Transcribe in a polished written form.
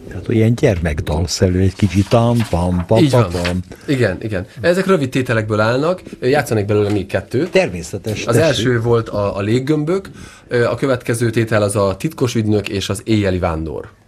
Tehát ilyen gyermekdalszerű, egy kicsit tam-pam, pam. Igen. Ezek rövid tételekből állnak, játszanék belőle még kettőt. Természetes. Az első volt a léggömbök, a következő tétel az a titkos ügynök és az éjjeli vándor.